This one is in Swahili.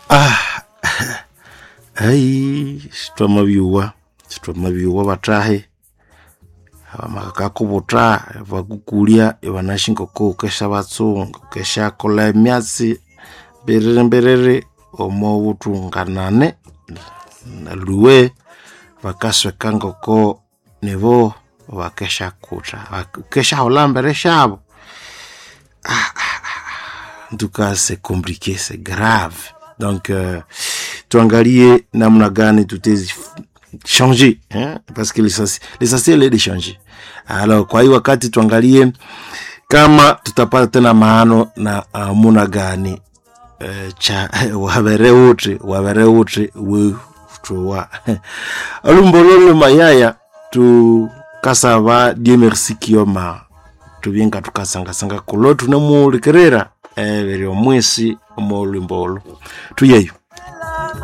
Ai sitwamabiwa batahe amakakakubuta bakukulya ibanashingoko kesha batsunga kesha kola emyatsi berere omo butunganane naluwe bakasweka ngoko nebo bakesha kuta kesha holambere shabo. En tout cas c'est compliqué, c'est grave. Donc tuangalie namna gani tutezi changer, hein, parce que l'essentiel est de changer. Alors kwa hiyo wakati tuangalie kama tutapata tena maano na muna gani cha wabere wote tuwa alumbololo mayaya tu kasaba die merci kioma tubienga tukasanga kulotu na mulikerera beri omwesi omolumbolo tuyeyo.